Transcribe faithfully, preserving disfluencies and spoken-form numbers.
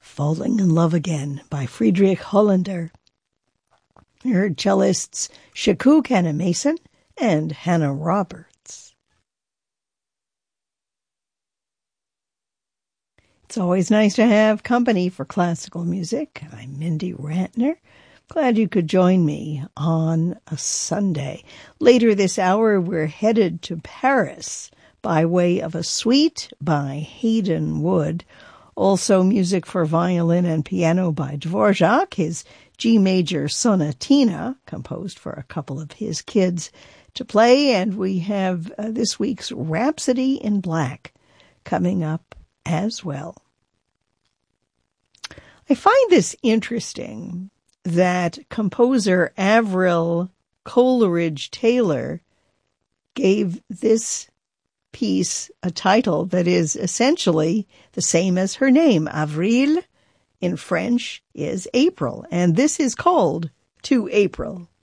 Falling in Love Again by Friedrich Hollander. You heard cellists Shakuk Hannah Mason and Hannah Roberts. It's always nice to have company for classical music. I'm Mindy Ratner. Glad you could join me on a Sunday. Later this hour, we're headed to Paris by way of a suite by Hayden Wood. Also music for violin and piano by Dvorak, his G major sonatina, composed for a couple of his kids to play. And we have uh, this week's Rhapsody in Black coming up as well. I find this interesting that composer Avril Coleridge Taylor gave this piece a title that is essentially the same as her name. Avril in French is April, and this is called To April.